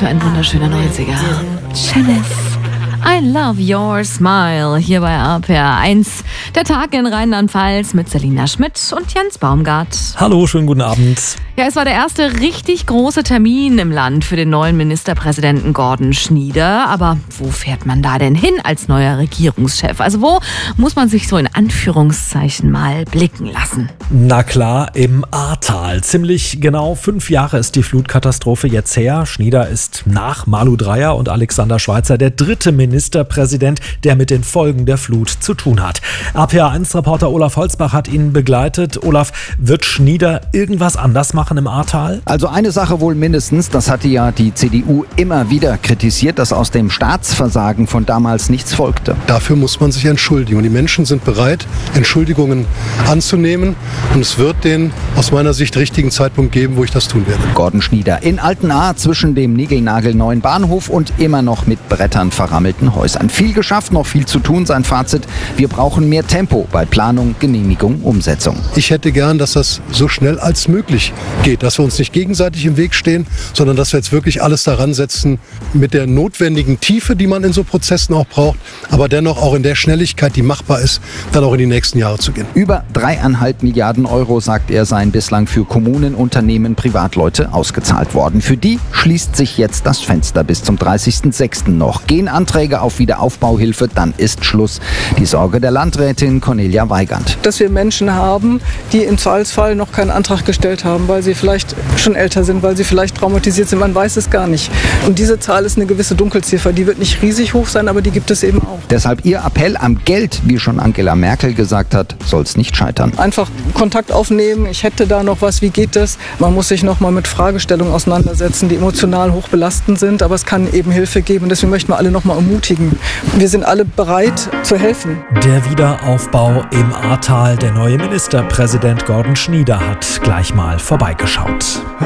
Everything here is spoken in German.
für ein wunderschöner 90er. Janice, I love your smile, hier bei RPR1. Der Tag in Rheinland-Pfalz mit Selina Schmidt und Jens Baumgart. Hallo, schönen guten Abend. Ja, es war der erste richtig große Termin im Land für den neuen Ministerpräsidenten Gordon Schnieder. Aber wo fährt man da denn hin als neuer Regierungschef? Also wo muss man sich so in Anführungszeichen mal blicken lassen? Na klar, im Ahrtal. Ziemlich genau 5 Jahre ist die Flutkatastrophe jetzt her. Schnieder ist nach Malu Dreyer und Alexander Schweitzer der 3. Ministerpräsident, der mit den Folgen der Flut zu tun hat. RPR1-Reporter Olaf Holzbach hat ihn begleitet. Olaf, wird Schnieder irgendwas anders machen im Ahrtal? Also eine Sache wohl mindestens, das hatte ja die CDU immer wieder kritisiert, dass aus dem Staatsversagen von damals nichts folgte. Dafür muss man sich entschuldigen und die Menschen sind bereit, Entschuldigungen anzunehmen und es wird den aus meiner Sicht richtigen Zeitpunkt geben, wo ich das tun werde. Gordon Schnieder in Altenahr zwischen dem niegelnagelneuen Bahnhof und immer noch mit Brettern verrammelten Häusern. Viel geschafft, noch viel zu tun. Sein Fazit: Wir brauchen mehr Tempo bei Planung, Genehmigung, Umsetzung. Ich hätte gern, dass das so schnell als möglich geht, dass wir uns nicht gegenseitig im Weg stehen, sondern dass wir jetzt wirklich alles daran setzen, mit der notwendigen Tiefe, die man in so Prozessen auch braucht, aber dennoch auch in der Schnelligkeit, die machbar ist, dann auch in die nächsten Jahre zu gehen. Über 3,5 Milliarden Euro, sagt er, seien bislang für Kommunen, Unternehmen, Privatleute ausgezahlt worden. Für die schließt sich jetzt das Fenster bis zum 30.06. noch. Gehen Anträge auf Wiederaufbauhilfe, dann ist Schluss. Die Sorge der Landrätin Cornelia Weigand. Dass wir Menschen haben, die im Zweifelsfall noch keinen Antrag gestellt haben, weil sie vielleicht schon älter sind, weil sie vielleicht traumatisiert sind, man weiß es gar nicht. Und diese Zahl ist eine gewisse Dunkelziffer, die wird nicht riesig hoch sein, aber die gibt es eben auch. Deshalb ihr Appell: am Geld, wie schon Angela Merkel gesagt hat, soll es nicht scheitern. Einfach Kontakt aufnehmen, ich hätte da noch was, wie geht das? Man muss sich noch mal mit Fragestellungen auseinandersetzen, die emotional hoch belastend sind, aber es kann eben Hilfe geben. Deswegen möchten wir alle noch mal ermutigen. Wir sind alle bereit zu helfen. Der Wiederaufbau im Ahrtal. Der neue Ministerpräsident Gordon Schnieder hat gleich mal vorbeigeschaut.